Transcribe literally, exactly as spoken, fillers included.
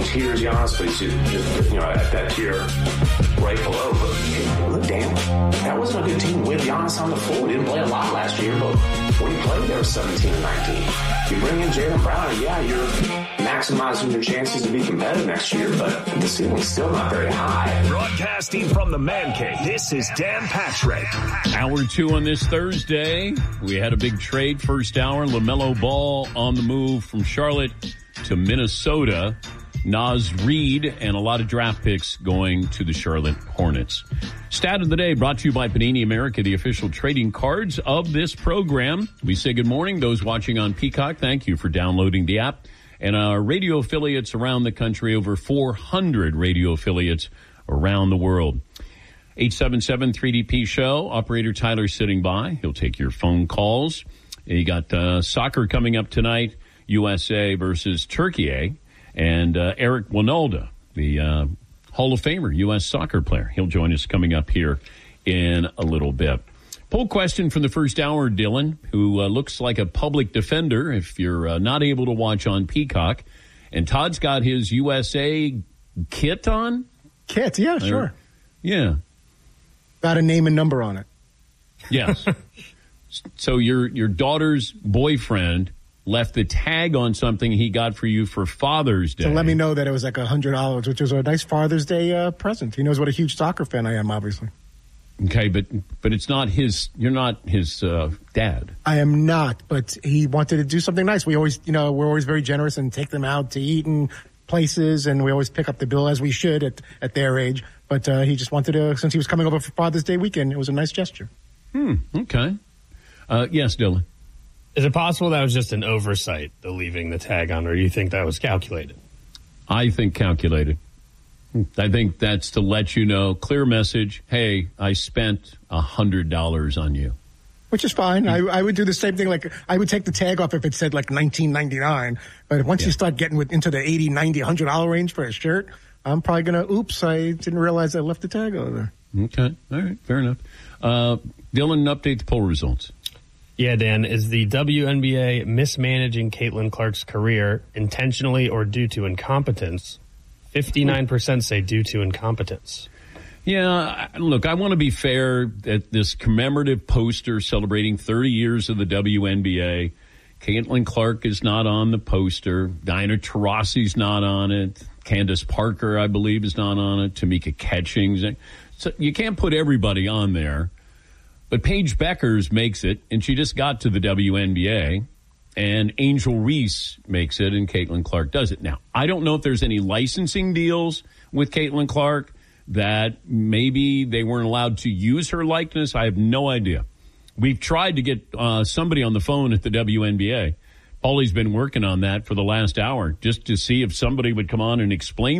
tiers, Giannis, but he's just, just, you know, at that tier right below. But hey, look, Dan, that wasn't a good team with Giannis on the floor. He didn't play a lot last year, but when he played, there was seventeen and nineteen. You bring in Jaylen Brown, and yeah, you're maximizing your chances to be competitive next year, but the ceiling's still not very high. Broadcasting from the Man Cave, this is Dan Patrick. Hour two on this Thursday. We had a big trade first hour. LaMelo Ball on the move from Charlotte to Minnesota. Naz Reid and a lot of draft picks going to the Charlotte Hornets. Stat of the day brought to you by Panini America, the official trading cards of this program. We say good morning. Those watching on Peacock, thank you for downloading the app. And our radio affiliates around the country, over four hundred radio affiliates around the world. eight seven seven three D P show. Operator Tyler sitting by. He'll take your phone calls. You got uh, soccer coming up tonight, U S A versus Turkey. And uh, Eric Wynalda, the uh, Hall of Famer, U S soccer player. He'll join us coming up here in a little bit. Poll question from the first hour, Dylan, who uh, looks like a public defender if you're uh, not able to watch on Peacock. And Todd's got his U S A kit on. Kit, yeah, sure. Or, yeah. Got a name and number on it. Yes. So your your daughter's boyfriend left the tag on something he got for you for Father's Day. To let me know that it was like one hundred dollars, which was a nice Father's Day uh, present. He knows what a huge soccer fan I am, obviously. Okay, but but it's not his, you're not his uh, dad. I am not, but he wanted to do something nice. We always, you know, we're always very generous and take them out to eat in places, and we always pick up the bill as we should at, at their age. But uh, he just wanted to, since he was coming over for Father's Day weekend, it was a nice gesture. Hmm, okay. Uh, yes, Dylan. Is it possible that was just an oversight, the leaving the tag on, or do you think that was calculated? I think calculated. I think that's to let you know, clear message, hey, I spent one hundred dollars on you. Which is fine. I, I would do the same thing. Like, I would take the tag off if it said like nineteen ninety-nine. But once yeah. you start getting with, into the eighty, ninety, one hundred dollars range for a shirt, I'm probably going to, oops, I didn't realize I left the tag over there. Okay. All right. Fair enough. Uh, Dylan, update the poll results. Yeah, Dan, is the W N B A mismanaging Caitlin Clark's career intentionally or due to incompetence? fifty-nine percent say due to incompetence. Yeah, look, I want to be fair at this commemorative poster celebrating thirty years of the W N B A. Caitlin Clark is not on the poster. Diana Taurasi's not on it. Candace Parker, I believe, is not on it. Tamika Catchings. So you can't put everybody on there. But Paige Beckers makes it, and she just got to the W N B A. And Angel Reese makes it, and Caitlin Clark does it. Now, I don't know if there's any licensing deals with Caitlin Clark that maybe they weren't allowed to use her likeness. I have no idea. We've tried to get uh, somebody on the phone at the W N B A. Paulie's been working on that for the last hour just to see if somebody would come on and explain